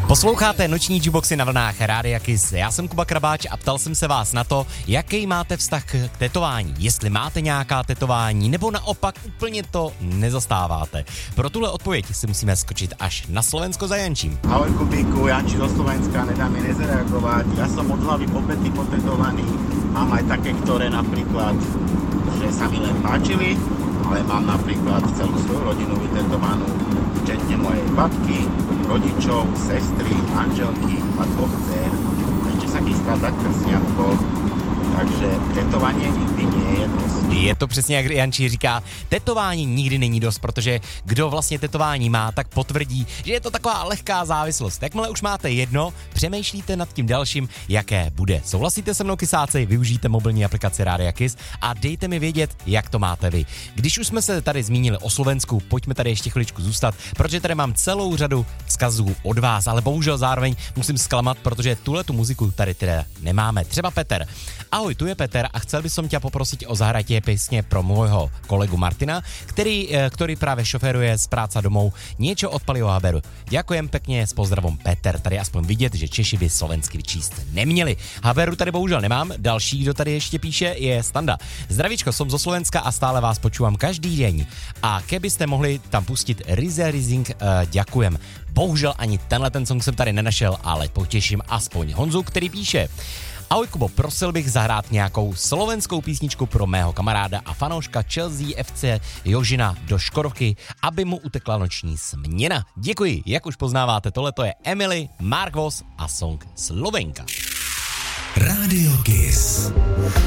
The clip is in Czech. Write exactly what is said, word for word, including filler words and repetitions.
Posloucháte noční jukeboxy na vlnách Rádia Kiss. Já jsem Kuba Krabáč a ptal jsem se vás na to, jaký máte vztah k tetování. Jestli máte nějaká tetování, nebo naopak úplně to nezastáváte. Pro tuhle odpověď si musíme skočit až na Slovensko za Jančím. Ahoj Kubíku, Janči zo Slovenska, nedá mi nezareagovať. Ja som od hlavy po pety potetovaný. Mám aj také, ktoré napríklad, že sa mi len páčili, ale mám napríklad celú svoju rodinu vytetovanú, včetne mojej babky, rodičov, sestry, manželky a dvoch dcer. Ešte sa chystá dať krstňatko, takže tetovanie nikdy nie je dost. Je to přesně, jak Janči říká, tetování nikdy není dost, protože kdo vlastně tetování má, tak potvrdí, že je to taková lehká závislost. Jakmile už máte jedno, přemýšlíte nad tím dalším, jaké bude. Souhlasíte se mnou, kysáci, využijte mobilní aplikaci Rádia Kiss a dejte mi vědět, jak to máte vy. Když už jsme se tady zmínili o Slovensku, pojďme tady ještě chviličku zůstat, protože tady mám celou řadu vzkazů od vás, ale bohužel zároveň musím zklamat, protože tuhle tu muziku tady teda nemáme. Třeba Peter. Ahoj, tu je Peter a chcel by som ťa poprosiť o zahratie piesne pro môjho kolegu Martina, ktorý, ktorý práve šoféruje z práca domov niečo od Paliho Haberu. Ďakujem pekne, s pozdravom Peter. Tady aspoň vidět, že Češi by slovensky vyčíst neměli. Haberu tady bohužel nemám, další, kdo tady ještě píše, je Standa. Zdravíčko, som zo Slovenska a stále vás počúvam každý deň. A kebyste mohli tam pustit Rize Rising, uh, ďakujem. Bohužel ani tenhle ten song jsem tady nenašel, ale potěším aspoň Honzu, který píše: Ahoj Kubo, prosil bych zahrát nějakou slovenskou písničku pro mého kamaráda a fanouška Chelsea F C Jožina do Škodovky, aby mu utekla noční směna. Děkuji, jak už poznáváte, tohleto je Emily, Mark Voss a song Slovenka. Rádio Kiss.